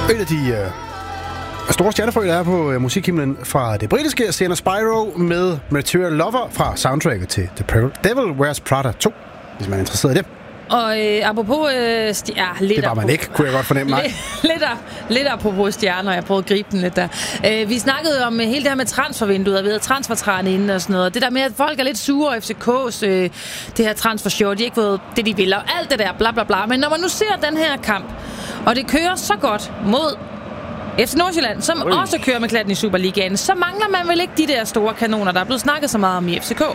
En af de store stjernefrø, der er på musikhimlen fra det britiske, Sienna Spyro med Material Lover fra soundtracket til The Devil Wears Prada 2, hvis man er interesseret i det. Og apropos det var man ikke, kunne jeg godt fornemme mig. lidt apropos stjerner, jeg prøvede at gribe den lidt der. Vi snakkede om hele det her med transfervinduet, og vi havde transfertræn inden og sådan noget. Det der med, at folk er lidt sure, FCK's det her transfershow, de har ikke fået det, de vil, og alt det der, bla bla bla. Men når man nu ser den her kamp, og det kører så godt mod FC Nordsjælland, som også kører med klatten i Superligaen, så mangler man vel ikke de der store kanoner, der er blevet snakket så meget om i FCK?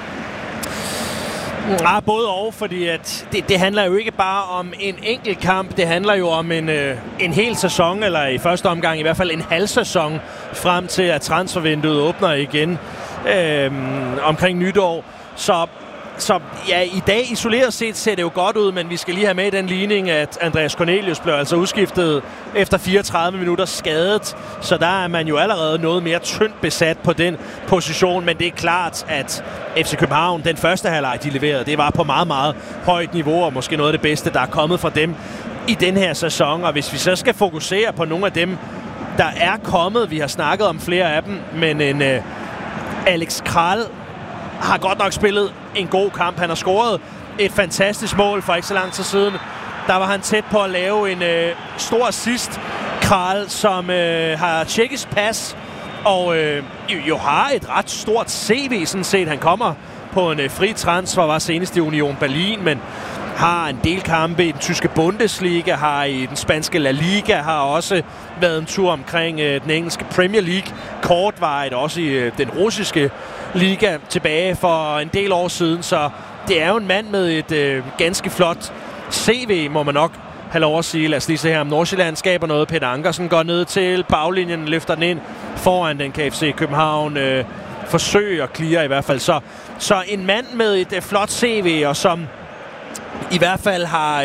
Ja, både og, fordi at det handler jo ikke bare om en enkelt kamp, det handler jo om en hel sæson, eller i første omgang i hvert fald en halv sæson, frem til at transfervinduet åbner igen omkring nytår. Så ja, i dag isoleret set ser det jo godt ud, men vi skal lige have med i den ligning, at Andreas Cornelius blev altså udskiftet efter 34 minutter skadet. Så der er man jo allerede noget mere tyndt besat på den position, men det er klart, at FC København, den første halvleg, de leverede, det var på meget, meget højt niveau, og måske noget af det bedste, der er kommet fra dem i den her sæson. Og hvis vi så skal fokusere på nogle af dem, der er kommet, vi har snakket om flere af dem, men en Alex Kral har godt nok spillet en god kamp. Han har scoret et fantastisk mål for ikke så lang tid siden. Der var han tæt på at lave en stor assist. Kral, som har tjekkisk pas, og jo har et ret stort CV, sådan set. Han kommer på en fri transfer, var senest i Union Berlin, men har en del kampe i den tyske Bundesliga, har i den spanske La Liga, har også været en tur omkring den engelske Premier League. Kortvarigt også i den russiske liga tilbage for en del år siden, så det er jo en mand med et ganske flot CV, må man nok have lov at sige. Lad os lige se her, om Nordsjælland skaber noget. Peter Ankersen går ned til baglinjen, løfter den ind foran den KFC København. Forsøger at clear i hvert fald. Så en mand med et flot CV, og som i hvert fald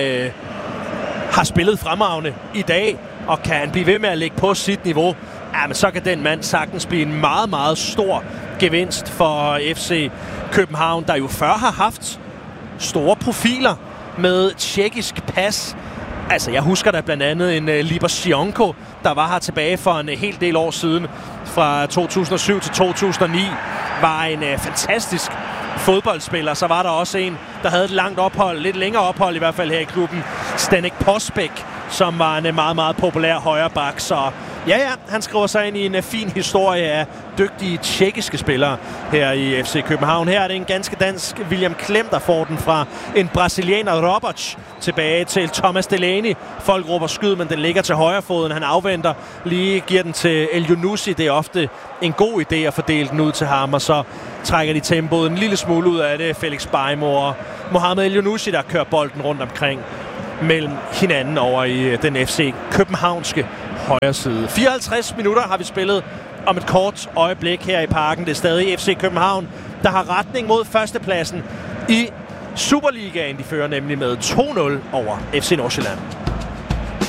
har spillet fremragende i dag, og kan han blive ved med at ligge på sit niveau, ja, men så kan den mand sagtens blive en meget, meget stor gevinst for FC København, der jo før har haft store profiler med tjekkisk pas. Altså, jeg husker da blandt andet en Libashenko, der var her tilbage for en hel del år siden, fra 2007 til 2009, var en fantastisk fodboldspiller. Så var der også en, der havde et langt ophold, lidt længere ophold i hvert fald her i klubben, Stanek Posbek, som var en meget, meget populær højreback. Så ja, han skriver sig ind i en fin historie af dygtige tjekkiske spillere her i FC København. Her er det en ganske dansk William Klem, der får den fra en brasilianer, Roberts, tilbage til Thomas Delaney. Folk råber skyd, men den ligger til højrefoden. Han afventer, lige giver den til El Yunusi. Det er ofte en god idé at fordele den ud til ham, og så trækker de tempoet en lille smule ud af det. Felix Beimo og Mohamed El Yunusi, der kører bolden rundt omkring mellem hinanden over i den FC Københavnske højre side. 54 minutter har vi spillet om et kort øjeblik her i Parken. Det er stadig FC København, der har retning mod førstepladsen i Superligaen. De fører nemlig med 2-0 over FC Nordsjælland.